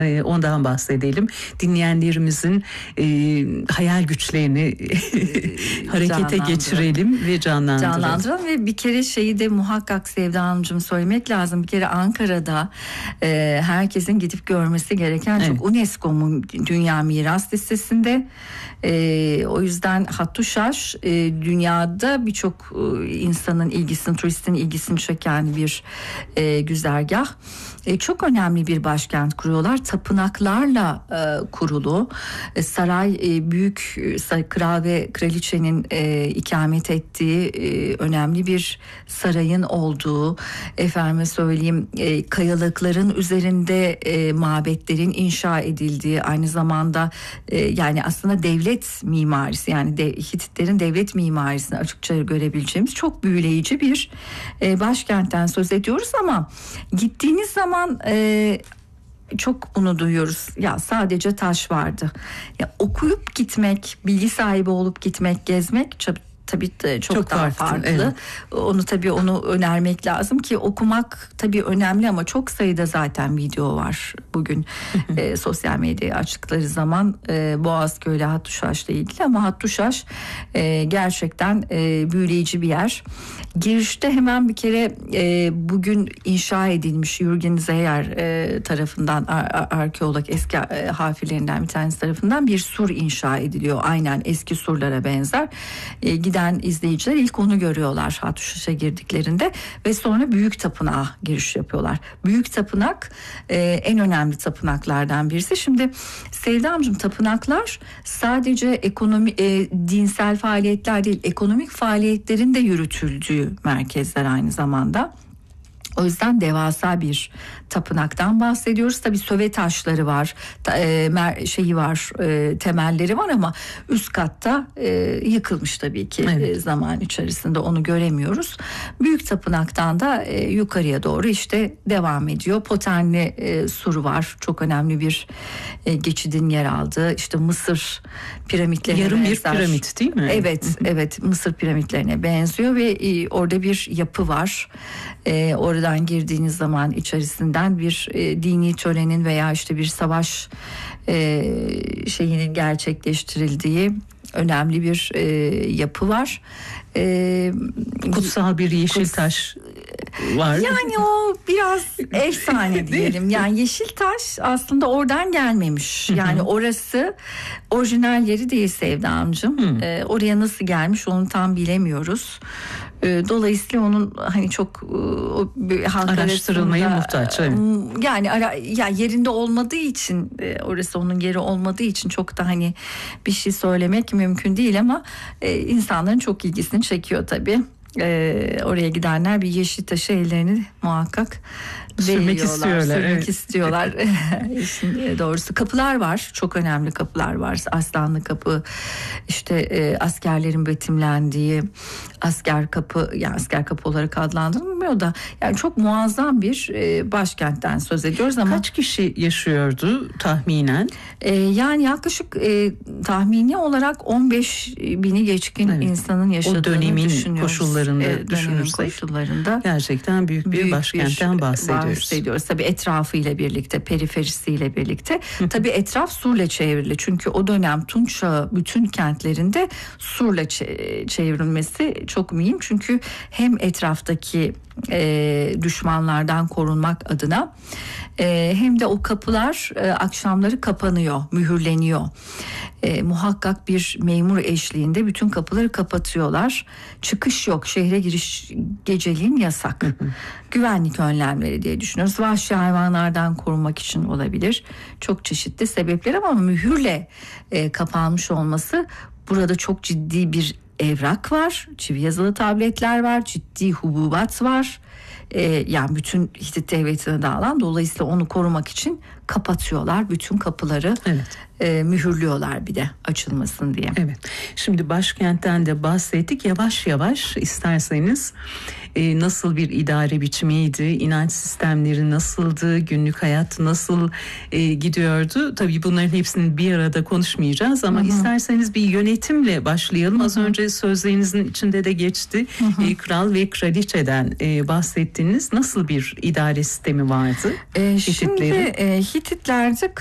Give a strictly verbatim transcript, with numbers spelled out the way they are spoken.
Ondan bahsedelim. Dinleyenlerimizin e, hayal güçlerini harekete geçirelim ve canlandıralım. Canlandıralım ve bir kere şeyi de muhakkak Sevda Hanımcığım söylemek lazım. Bir kere Ankara'da e, herkesin gidip görmesi gereken, evet, çok UNESCO'nun Dünya Miras Listesi'nde. E, o yüzden Hattuşaş e, dünyada birçok e, insanın ilgisini, turistin ilgisini çeken bir e, güzergah. E, çok önemli bir başkent kuruyorlar. Tapınaklarla e, kurulu. E, saray e, büyük e, kral ve kraliçenin e, ikamet ettiği e, önemli bir sarayın olduğu, efendime söyleyeyim e, kayalıkların üzerinde e, mabetlerin inşa edildiği, aynı zamanda e, yani aslında devlet mimarisi, yani de, Hititlerin devlet mimarisini açıkça görebileceğimiz çok büyüleyici bir e, başkentten söz ediyoruz. Ama gittiğiniz zaman e, çok bunu duyuyoruz. Ya sadece taş vardı. Ya okuyup gitmek, bilgi sahibi olup gitmek, gezmek çok, tabii çok, çok daha farklı. farklı. Evet. Onu tabii onu önermek lazım ki okumak tabii önemli ama çok sayıda zaten video var bugün e, sosyal medyayı açtıkları zaman e, Boğazköy ile Hattuşaş'la ilgili. Ama Hattuşaş e, gerçekten e, büyüleyici bir yer. Girişte hemen bir kere e, bugün inşa edilmiş Jürgen Zeyer e, tarafından, ar- arkeolog eski e, hafirlerinden bir tanesi tarafından bir sur inşa ediliyor. Aynen eski surlara benzer. E, giden izleyiciler ilk onu görüyorlar Hattuşaş'a girdiklerinde ve sonra Büyük Tapınağa giriş yapıyorlar. Büyük Tapınak e, en önemli tapınaklardan birisi. Şimdi Sevda Hanımcığım, tapınaklar sadece ekonomi, e, dinsel faaliyetler değil, ekonomik faaliyetlerin de yürütüldüğü merkezler aynı zamanda. O yüzden devasa bir tapınaktan bahsediyoruz. Tabii söve taşları var, e, şeyi var, e, temelleri var ama üst katta e, yıkılmış tabii ki. Evet. E, zaman içerisinde onu göremiyoruz. Büyük tapınaktan da e, yukarıya doğru işte devam ediyor. Potenli e, suru var. Çok önemli bir e, geçidin yer aldığı, işte Mısır piramitlerine yarım benzer. Bir piramit değil mi? Evet, evet, Mısır piramitlerine benziyor ve e, orada bir yapı var. E, oradan girdiğiniz zaman içerisinden bir e, dini törenin veya işte bir savaş e, şeyinin gerçekleştirildiği önemli bir e, yapı var. E, Kutsal bir yeşil kuts- taş var. Yani o biraz efsane diyelim. Yani yeşil taş aslında oradan gelmemiş. Yani orası orijinal yeri değil Sevda Hanımcığım. E, oraya nasıl gelmiş onu tam bilemiyoruz. Dolayısıyla onun hani çok o, araştırılmaya muhtaç. Evet. Yani ara, ya yerinde olmadığı için, orası onun yeri olmadığı için çok da hani bir şey söylemek mümkün değil ama e, insanların çok ilgisini çekiyor tabii. E, oraya gidenler bir yeşil taşı ellerini muhakkak sürmek istiyorlar. Sürmek evet. istiyorlar. İşin doğrusu kapılar var. Çok önemli kapılar var. Aslanlı Kapı, işte e, askerlerin betimlendiği asker kapı, yani asker kapı olarak adlandırılmıyor da yani çok muazzam bir e, başkentten söz ediyoruz ama kaç kişi yaşıyordu tahminen? E, yani yaklaşık e, tahmini olarak on beş bini geçkin evet. insanın yaşadığını o dönemin düşünüyoruz. koşullarında e, düşünürsek koşullarında gerçekten büyük bir büyük başkentten bir bahsediyoruz. bahsediyoruz. Tabii etrafıyla birlikte, periferisiyle birlikte. Tabii etraf surla çevrili. Çünkü o dönem Tunç Çağı bütün kentlerinde surla çevrilmesi çok mühim. Çünkü hem etraftaki e, düşmanlardan korunmak adına e, hem de o kapılar e, akşamları kapanıyor, mühürleniyor. E, muhakkak bir memur eşliğinde bütün kapıları kapatıyorlar. Çıkış yok, şehre giriş geceliğin yasak. Güvenlik önlemleri diye düşünüyoruz. Vahşi hayvanlardan korunmak için olabilir. Çok çeşitli sebepler ama mühürle e, kapanmış olması, burada çok ciddi bir evrak var, çivi yazılı tabletler var, ciddi hububat var. Ee, yani bütün Hitit devletine dağılan, dolayısıyla onu korumak için kapatıyorlar bütün kapıları. Evet. E, mühürlüyorlar bir de açılmasın diye. Evet. Şimdi başkentten de bahsettik. Yavaş yavaş isterseniz e, nasıl bir idare biçimiydi, inanç sistemleri nasıldı, günlük hayat nasıl e, gidiyordu? Tabii bunların hepsini bir arada konuşmayacağız ama hı hı. isterseniz bir yönetimle başlayalım. Hı hı. Az önce sözlerinizin içinde de geçti. Hı hı. E, kral ve kraliçeden e, bahsettik. bahsettiniz. Nasıl bir idare sistemi vardı? E, şimdi e, Hititlerde